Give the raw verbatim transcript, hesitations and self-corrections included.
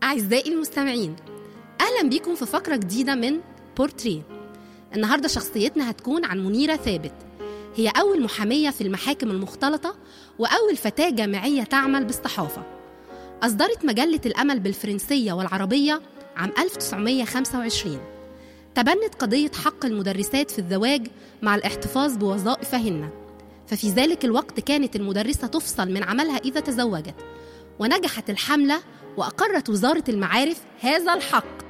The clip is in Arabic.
أعزائي المستمعين، أهلا بيكم في فقرة جديدة من بورتريه. النهاردة شخصيتنا هتكون عن منيرة ثابت. هي أول محامية في المحاكم المختلطة وأول فتاة جامعية تعمل بالصحافة. أصدرت مجلة الأمل بالفرنسية والعربية عام ألف وتسعمائة وخمسة وعشرين. تبنت قضية حق المدرسات في الزواج مع الاحتفاظ بوظائفهن، ففي ذلك الوقت كانت المدرسة تفصل من عملها إذا تزوجت، ونجحت الحملة وأقرت وزارة المعارف هذا الحق